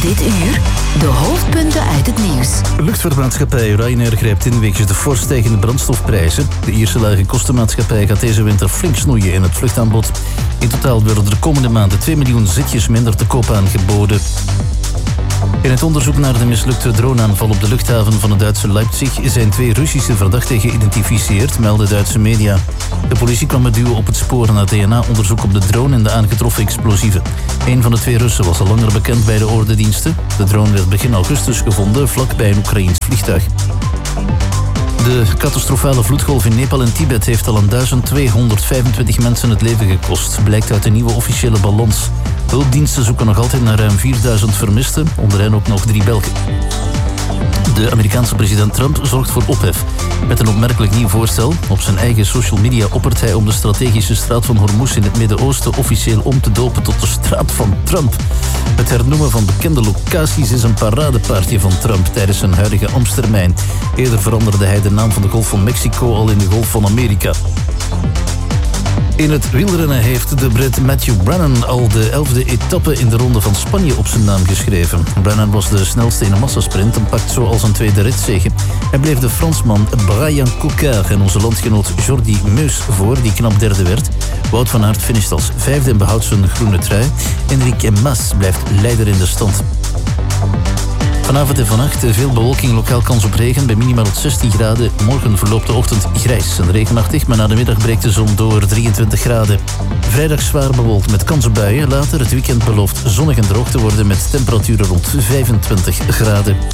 Dit uur de hoofdpunten uit het nieuws. Luchtvaartmaatschappij Ryanair grijpt in wegens de fors stijgende brandstofprijzen. De Ierse lage kostenmaatschappij gaat deze winter flink snoeien in het vluchtaanbod. In totaal worden er de komende maanden 2 miljoen zitjes minder te koop aangeboden. In het onderzoek naar de mislukte droneaanval op de luchthaven van het Duitse Leipzig zijn 2 Russische verdachten geïdentificeerd, melden Duitse media. De politie kwam het duo op het spoor na DNA-onderzoek op de drone en de aangetroffen explosieven. Een van de 2 Russen was al langer bekend bij de ordendiensten. De drone werd begin augustus gevonden, vlakbij een Oekraïens vliegtuig. De catastrofale vloedgolf in Nepal en Tibet heeft al aan 1225 mensen het leven gekost, blijkt uit de nieuwe officiële balans. Hulpdiensten zoeken nog altijd naar ruim 4000 vermisten, onder hen ook nog 3 Belgen. De Amerikaanse president Trump zorgt voor ophef met een opmerkelijk nieuw voorstel. Op zijn eigen social media oppert hij om de strategische straat van Hormuz in het Midden-Oosten officieel om te dopen tot de straat van Trump. Het hernoemen van bekende locaties is een paradepaardje van Trump tijdens zijn huidige ambtstermijn. Eerder veranderde hij de naam van de Golf van Mexico al in de Golf van Amerika. In het wielrennen heeft de Brit Matthew Brennan al de 11e etappe in de Ronde van Spanje op zijn naam geschreven. Brennan was de snelste in een massasprint en pakt zo al zijn tweede ritzege. Hij bleef de Fransman Brian Coquard en onze landgenoot Jordi Meus voor, die knap derde werd. Wout van Aert finisht als 5e en behoudt zijn groene trui. Enrique Mas blijft leider in de stand. Vanavond en vannacht veel bewolking, lokaal kans op regen bij minimaal tot 16 graden. Morgen verloopt de ochtend grijs en regenachtig, maar na de middag breekt de zon door 23 graden. Vrijdag zwaar bewolkt met kans op buien. Later het weekend belooft zonnig en droog te worden met temperaturen rond 25 graden.